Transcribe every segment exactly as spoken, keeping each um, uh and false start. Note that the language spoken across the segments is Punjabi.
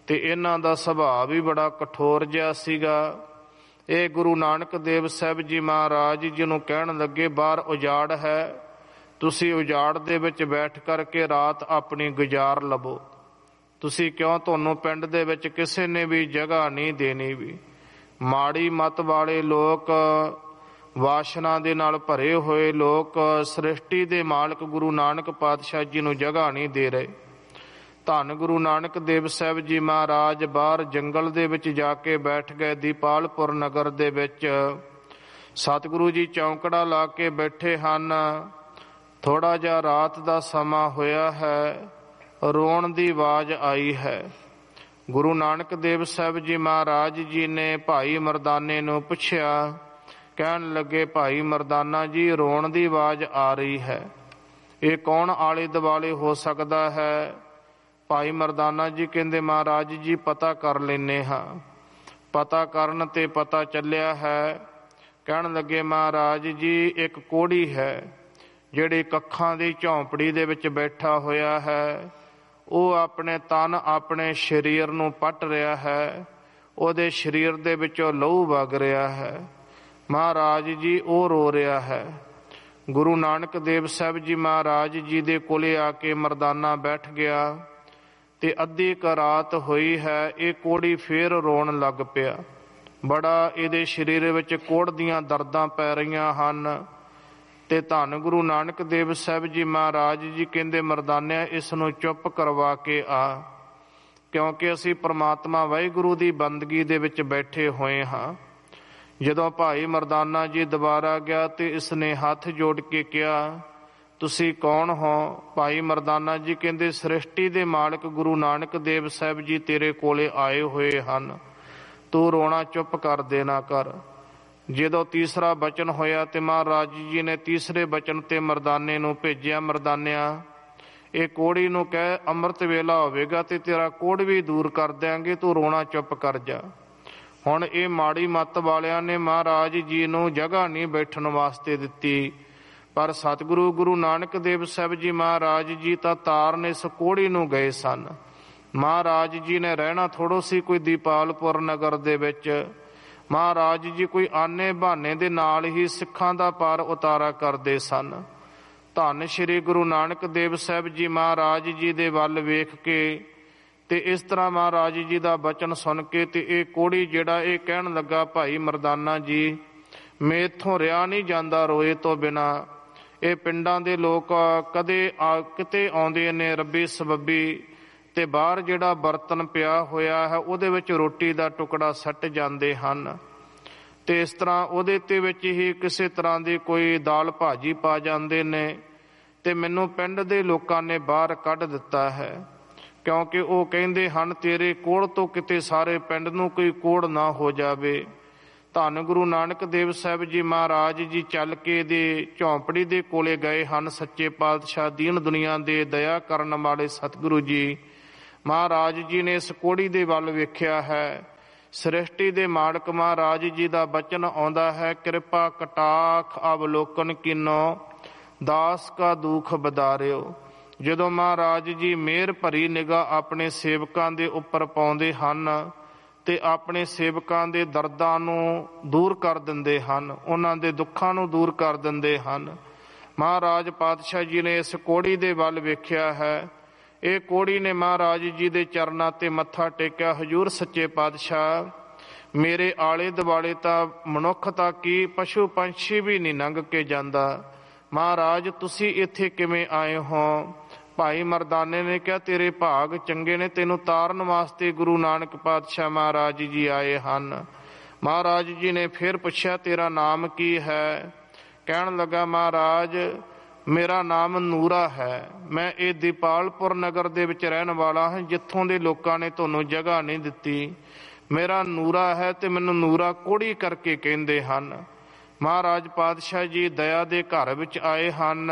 ਤੇ ਇਹਨਾਂ ਦਾ ਸੁਭਾਅ ਵੀ ਬੜਾ ਕਠੋਰ ਜਿਹਾ ਸੀਗਾ। ਇਹ ਗੁਰੂ ਨਾਨਕ ਦੇਵ ਸਾਹਿਬ ਜੀ ਮਹਾਰਾਜ ਜੀ ਨੂੰ ਕਹਿਣ ਲੱਗੇ, ਬਾਹਰ ਉਜਾੜ ਹੈ, ਤੁਸੀਂ ਉਜਾੜ ਦੇ ਵਿੱਚ ਬੈਠ ਕਰਕੇ ਰਾਤ ਆਪਣੀ ਗੁਜ਼ਾਰ ਲਵੋ। ਤੁਸੀਂ ਕਿਉਂ, ਤੁਹਾਨੂੰ ਪਿੰਡ ਦੇ ਵਿੱਚ ਕਿਸੇ ਨੇ ਵੀ ਜਗ੍ਹਾ ਨਹੀਂ ਦੇਣੀ ਵੀ। ਮਾੜੀ ਮੱਤ ਵਾਲੇ ਲੋਕ, ਵਾਸ਼ਨਾ ਦੇ ਨਾਲ ਭਰੇ ਹੋਏ ਲੋਕ ਸ੍ਰਿਸ਼ਟੀ ਦੇ ਮਾਲਕ ਗੁਰੂ ਨਾਨਕ ਪਾਤਸ਼ਾਹ ਜੀ ਨੂੰ ਜਗ੍ਹਾ ਨਹੀਂ ਦੇ ਰਹੇ। ਧੰਨ ਗੁਰੂ ਨਾਨਕ ਦੇਵ ਸਾਹਿਬ ਜੀ ਮਹਾਰਾਜ ਬਾਹਰ ਜੰਗਲ ਦੇ ਵਿੱਚ ਜਾ ਕੇ ਬੈਠ ਗਏ। ਦੀਪਾਲਪੁਰ ਨਗਰ ਦੇ ਵਿੱਚ ਸਤਿਗੁਰੂ ਜੀ ਚੌਂਕੜਾ ਲਾ ਕੇ ਬੈਠੇ ਹਨ। ਥੋੜ੍ਹਾ ਜਿਹਾ ਰਾਤ ਦਾ ਸਮਾਂ ਹੋਇਆ ਹੈ, ਰੋਣ ਦੀ ਆਵਾਜ਼ ਆਈ ਹੈ। ਗੁਰੂ ਨਾਨਕ ਦੇਵ ਸਾਹਿਬ ਜੀ ਮਹਾਰਾਜ ਜੀ ਨੇ ਭਾਈ ਮਰਦਾਨੇ ਨੂੰ ਪੁੱਛਿਆ। ਕਹਿਣ ਲੱਗੇ, ਭਾਈ ਮਰਦਾਨਾ ਜੀ, ਰੋਣ ਦੀ ਆਵਾਜ਼ ਆ ਰਹੀ ਹੈ, ਇਹ ਕੌਣ ਆਲੇ ਦੁਆਲੇ ਹੋ ਸਕਦਾ ਹੈ? ਭਾਈ ਮਰਦਾਨਾ ਜੀ ਕਹਿੰਦੇ, ਮਹਾਰਾਜ ਜੀ ਪਤਾ ਕਰ ਲੈਂਦੇ ਹਾਂ। ਪਤਾ ਕਰਨ ਤੇ ਪਤਾ ਚੱਲਿਆ ਹੈ। ਕਹਿਣ ਲੱਗੇ, ਮਹਾਰਾਜ ਜੀ ਇੱਕ ਕੋਹੜੀ ਹੈ ਜਿਹੜੀ ਕੱਖਾਂ ਦੀ ਝੌਂਪੜੀ ਦੇ ਵਿੱਚ ਬੈਠਾ ਹੋਇਆ ਹੈ। ਉਹ ਆਪਣੇ ਤਨ, ਆਪਣੇ ਸਰੀਰ ਨੂੰ ਪੱਟ ਰਿਹਾ ਹੈ। ਉਹਦੇ ਸਰੀਰ ਦੇ ਵਿੱਚੋਂ ਲਹੂ ਵਗ ਰਿਹਾ ਹੈ। ਮਹਾਰਾਜ ਜੀ ਉਹ ਰੋ ਰਿਹਾ ਹੈ। ਗੁਰੂ ਨਾਨਕ ਦੇਵ ਸਾਹਿਬ ਜੀ ਮਹਾਰਾਜ ਜੀ ਦੇ ਕੋਲੇ ਆ ਕੇ ਮਰਦਾਨਾ ਬੈਠ ਗਿਆ ਤੇ ਅੱਧੀ ਕੁ ਰਾਤ ਹੋਈ ਹੈ। ਇਹ ਕੋਹੜੀ ਫੇਰ ਰੋਣ ਲੱਗ ਪਿਆ। ਬੜਾ ਇਹਦੇ ਸਰੀਰ ਵਿੱਚ ਕੋਹੜ ਦੀਆਂ ਦਰਦਾਂ ਪੈ ਰਹੀਆਂ ਹਨ। ਤੇ ਧੰਨ ਗੁਰੂ ਨਾਨਕ ਦੇਵ ਸਾਹਿਬ ਜੀ ਮਹਾਰਾਜ ਜੀ ਕਹਿੰਦੇ, ਮਰਦਾਨਿਆ ਇਸ ਨੂੰ ਚੁੱਪ ਕਰਵਾ ਕੇ ਆ, ਕਿਉਂਕਿ ਅਸੀਂ ਪ੍ਰਮਾਤਮਾ ਵਾਹਿਗੁਰੂ ਦੀ ਬੰਦਗੀ ਦੇ ਵਿੱਚ ਬੈਠੇ ਹੋਏ ਹਾਂ। ਜਦੋਂ ਭਾਈ ਮਰਦਾਨਾ ਜੀ ਦੁਬਾਰਾ ਗਿਆ ਤੇ ਇਸਨੇ ਹੱਥ ਜੋੜ ਕੇ ਕਿਹਾ, ਤੁਸੀਂ ਕੌਣ ਹੋ? ਭਾਈ ਮਰਦਾਨਾ ਜੀ ਕਹਿੰਦੇ, ਸ੍ਰਿਸ਼ਟੀ ਦੇ ਮਾਲਕ ਗੁਰੂ ਨਾਨਕ ਦੇਵ ਸਾਹਿਬ ਜੀ ਤੇਰੇ ਕੋਲੇ ਆਏ ਹੋਏ ਹਨ, ਤੂੰ ਰੋਣਾ ਚੁੱਪ ਕਰ ਦੇਣਾ ਕਰ। ਜਦੋਂ ਤੀਸਰਾ ਬਚਨ ਹੋਇਆ ਤੇ ਮਹਾਰਾਜ ਜੀ ਨੇ ਤੀਸਰੇ ਬਚਨ ਤੇ ਮਰਦਾਨੇ ਨੂੰ ਭੇਜਿਆ, ਮਰਦਾਨਿਆ ਇਹ ਕੋਹੜੀ ਨੂੰ ਕਹਿ ਅੰਮ੍ਰਿਤ ਵੇਲਾ ਹੋਵੇਗਾ ਤੇ ਤੇਰਾ ਕੋਹੜ ਵੀ ਦੂਰ ਕਰ ਦਿਆਂਗੇ, ਤੂੰ ਰੋਣਾ ਚੁੱਪ ਕਰ ਜਾ। ਹੁਣ ਇਹ ਮਾੜੀ ਮੱਤ ਵਾਲਿਆਂ ਨੇ ਮਹਾਰਾਜ ਜੀ ਨੂੰ ਜਗ੍ਹਾ ਨਹੀਂ ਬੈਠਣ ਵਾਸਤੇ ਦਿੱਤੀ, ਪਰ ਸਤਿਗੁਰੂ ਗੁਰੂ ਨਾਨਕ ਦੇਵ ਸਾਹਿਬ ਜੀ ਮਹਾਰਾਜ ਜੀ ਤਾਂ ਤਾਰਨ ਇਸ ਕੋਹੜੀ ਨੂੰ ਗਏ ਸਨ। ਮਹਾਰਾਜ ਜੀ ਨੇ ਰਹਿਣਾ ਥੋੜ੍ਹੋ ਸੀ ਕੋਈ ਦੀਪਾਲਪੁਰ ਨਗਰ ਦੇ ਵਿੱਚ। ਮਹਾਰਾਜ ਜੀ ਕੋਈ ਆਨੇ ਬਹਾਨੇ ਦੇ ਨਾਲ ਹੀ ਸਿੱਖਾਂ ਦਾ ਪਾਰ ਉਤਾਰਾ ਕਰਦੇ ਸਨ। ਧੰਨ ਸ਼੍ਰੀ ਗੁਰੂ ਨਾਨਕ ਦੇਵ ਸਾਹਿਬ ਜੀ ਮਹਾਰਾਜ ਜੀ ਦੇ ਵੱਲ ਵੇਖ ਕੇ ਤੇ ਇਸ ਤਰ੍ਹਾਂ ਮਹਾਰਾਜ ਜੀ ਦਾ ਬਚਨ ਸੁਣ ਕੇ ਤੇ ਇਹ ਕੋਹੜੀ ਜਿਹੜਾ ਇਹ ਕਹਿਣ ਲੱਗਾ, ਭਾਈ ਮਰਦਾਨਾ ਜੀ ਮੇਥੋਂ ਰਿਹਾ ਨਹੀਂ ਜਾਂਦਾ ਰੋਏ ਤੋਂ ਬਿਨਾਂ। ਇਹ ਪਿੰਡਾਂ ਦੇ ਲੋਕ ਕਦੇ ਆ ਕਿਤੇ ਆਉਂਦੇ ਨੇ ਰੱਬੀ ਸਬੱਬੀ ਤੇ ਬਾਹਰ ਜਿਹੜਾ ਬਰਤਨ ਪਿਆ ਹੋਇਆ ਹੈ ਉਹਦੇ ਵਿੱਚ ਰੋਟੀ ਦਾ ਟੁਕੜਾ ਸੱਟ ਜਾਂਦੇ ਹਨ ਤੇ ਇਸ ਤਰ੍ਹਾਂ ਉਹਦੇ ਤੇ ਵਿੱਚ ਹੀ ਕਿਸੇ ਤਰ੍ਹਾਂ ਦੀ ਕੋਈ ਦਾਲ ਭਾਜੀ ਪਾ ਜਾਂਦੇ ਨੇ ਤੇ ਮੈਨੂੰ ਪਿੰਡ ਦੇ ਲੋਕਾਂ ਨੇ ਬਾਹਰ ਕੱਢ ਦਿੱਤਾ ਹੈ, ਕਿਉਂਕਿ ਉਹ ਕਹਿੰਦੇ ਹਨ ਤੇਰੇ ਕੋਹੜ ਤੋਂ ਕਿਤੇ ਸਾਰੇ ਪਿੰਡ ਨੂੰ ਕੋਈ ਕੋਹੜ ਨਾ ਹੋ ਜਾਵੇ। ਧੰਨ ਗੁਰੂ ਨਾਨਕ ਦੇਵ ਸਾਹਿਬ ਜੀ ਮਹਾਰਾਜ ਜੀ ਚੱਲ ਕੇ ਦੇ ਝੌਂਪੜੀ ਦੇ ਕੋਲੇ ਗਏ ਹਨ। ਸੱਚੇ ਪਾਤਸ਼ਾਹ ਦੀਨ ਦੁਨੀਆ ਦੇ ਦਇਆ ਕਰਨ ਵਾਲੇ ਸਤਿਗੁਰੂ ਜੀ ਮਹਾਰਾਜ ਜੀ ਨੇ ਇਸ ਕੋਹੜੀ ਦੇ ਵੱਲ ਵੇਖਿਆ ਹੈ। ਸ੍ਰਿਸ਼ਟੀ ਦੇ ਮਾਲਕ ਮਹਾਰਾਜ ਜੀ ਦਾ ਬਚਨ ਆਉਂਦਾ ਹੈ, ਕਿਰਪਾ ਕਟਾਖ ਅਵਲੋਕਨ ਕੀਨੋ ਦਾਸ ਕਾ ਦੁੱਖ ਬਦਾਰਿਓ। ਜਦੋਂ ਮਹਾਰਾਜ ਜੀ ਮਿਹਰ ਭਰੀ ਨਿਗਾਹ ਆਪਣੇ ਸੇਵਕਾਂ ਦੇ ਉੱਪਰ ਪਾਉਂਦੇ ਹਨ ਤੇ ਆਪਣੇ ਸੇਵਕਾਂ ਦੇ ਦਰਦਾਂ ਨੂੰ ਦੂਰ ਕਰ ਦਿੰਦੇ ਹਨ, ਉਹਨਾਂ ਦੇ ਦੁੱਖਾਂ ਨੂੰ ਦੂਰ ਕਰ ਦਿੰਦੇ ਹਨ। ਮਹਾਰਾਜ ਪਾਤਸ਼ਾਹ ਜੀ ਨੇ ਇਸ ਕੋਹੜੀ ਦੇ ਵੱਲ ਵੇਖਿਆ ਹੈ। ਇਹ ਕੋਹੜੀ ਨੇ ਮਹਾਰਾਜ ਜੀ ਦੇ ਚਰਨਾਂ ਤੇ ਮੱਥਾ ਟੇਕਿਆ, ਹਜ਼ੂਰ ਸੱਚੇ ਪਾਤਸ਼ਾਹ ਮੇਰੇ ਆਲੇ ਦੁਆਲੇ ਤਾਂ ਮਨੁੱਖ ਤਾਂ ਕੀ ਪਸ਼ੂ ਪੰਛੀ ਵੀ ਨਹੀਂ ਲੰਘ ਕੇ ਜਾਂਦਾ, ਮਹਾਰਾਜ ਤੁਸੀਂ ਇੱਥੇ ਕਿਵੇਂ ਆਏ ਹੋ? ਭਾਈ ਮਰਦਾਨੇ ਨੇ ਕਿਹਾ ਤੇਰੇ ਭਾਗ ਚੰਗੇ ਨੇ, ਤੈਨੂੰ ਤਾਰਨ ਵਾਸਤੇ ਗੁਰੂ ਨਾਨਕ ਪਾਤਸ਼ਾਹ ਮਹਾਰਾਜ ਜੀ ਆਏ ਹਨ। ਮਹਾਰਾਜ ਜੀ ਨੇ ਫਿਰ ਪੁੱਛਿਆ ਤੇਰਾ ਨਾਮ ਕੀ ਹੈ? ਕਹਿਣ ਲੱਗਾ ਮਹਾਰਾਜ ਮੇਰਾ ਨਾਮ ਨੂਰਾ ਹੈ, ਮੈਂ ਇਹ ਦੀਪਾਲਪੁਰ ਨਗਰ ਦੇ ਵਿੱਚ ਰਹਿਣ ਵਾਲਾ ਹਾਂ, ਜਿੱਥੋਂ ਦੇ ਲੋਕਾਂ ਨੇ ਤੁਹਾਨੂੰ ਜਗ੍ਹਾ ਨਹੀਂ ਦਿੱਤੀ। ਮੇਰਾ ਨੂਰਾ ਹੈ ਤੇ ਮੈਨੂੰ ਨੂਰਾ ਕੋਹੜੀ ਕਰਕੇ ਕਹਿੰਦੇ ਹਨ। ਮਹਾਰਾਜ ਪਾਤਸ਼ਾਹ ਜੀ ਦਇਆ ਦੇ ਘਰ ਵਿੱਚ ਆਏ ਹਨ।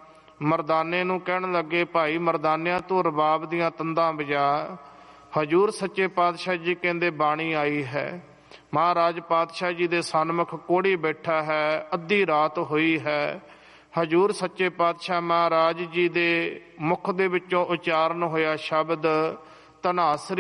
ਮਰਦਾਨੇ ਨੂੰ ਕਹਿਣ ਲੱਗੇ ਭਾਈ ਮਰਦਾਨਿਆਂ ਤੂੰ ਰਬਾਬ ਦੀਆਂ ਤੰਦਾਂ ਵਜਾ। ਹਜ਼ੂਰ ਸੱਚੇ ਪਾਤਸ਼ਾਹ ਜੀ ਕਹਿੰਦੇ ਬਾਣੀ ਆਈ ਹੈ। ਮਹਾਰਾਜ ਪਾਤਸ਼ਾਹ ਜੀ ਦੇ ਸਨਮੁਖ ਕੋਹੜੀ ਬੈਠਾ ਹੈ, ਅੱਧੀ ਰਾਤ ਹੋਈ ਹੈ। ਹਜ਼ੂਰ ਸੱਚੇ ਪਾਤਸ਼ਾਹ ਮਹਾਰਾਜ ਜੀ ਦੇ ਮੁਖ ਦੇ ਵਿੱਚੋਂ ਉਚਾਰਨ ਹੋਇਆ ਸ਼ਬਦ ਧਨਾਸਰੀ